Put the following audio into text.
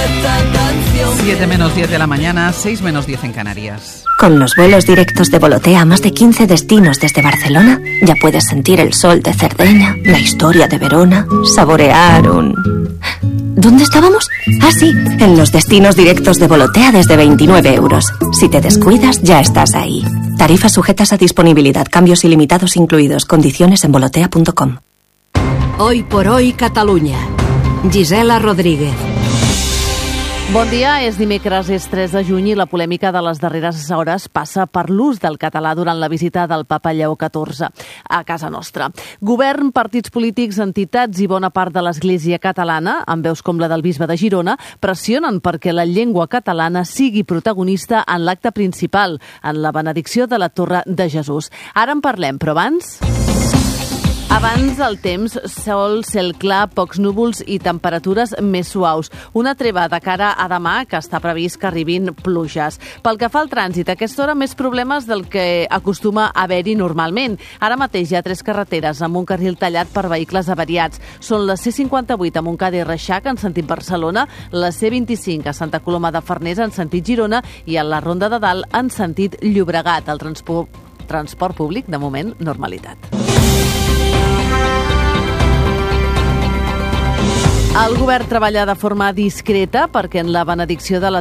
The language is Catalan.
7 menos 10 de la mañana, 6 menos 10 en Canarias. Con los vuelos directos de Volotea a más de 15 destinos desde Barcelona, ya puedes sentir el sol de Cerdeña, la historia de Verona, saborear un... ¿Dónde estábamos? Ah, sí, en los destinos directos de Volotea desde 29 euros. Si te descuidas, ya estás ahí. Tarifas sujetas a disponibilidad, cambios ilimitados incluidos, condiciones en volotea.com. Hoy por hoy, Catalunya. Gisela Rodríguez. Bon dia, és dimecres, és 3 de juny i la polèmica de les darreres hores passa per l'ús del català durant la visita del papa Lleó XIV a casa nostra. Govern, partits polítics, entitats i bona part de l'Església catalana, amb veus com la del bisbe de Girona, pressionen perquè la llengua catalana sigui protagonista en l'acte principal, en la benedicció de la Torre de Jesús. Ara en parlem, però abans el temps, sol, cel clar, pocs núvols i temperatures més suaus. Una treva de cara a demà, que està previst que arribin pluges. Pel que fa al trànsit, a aquesta hora més problemes del que acostuma a haver-hi normalment. Ara mateix hi ha 3 carreteres amb un carril tallat per vehicles avariats. Són la C58 a Montcada i Reixac en sentit Barcelona, la C25 a Santa Coloma de Farners en sentit Girona i a la Ronda de Dalt en sentit Llobregat. El transport públic, de moment, normalitat. El govern treballa de forma discreta perquè en la benedicció de la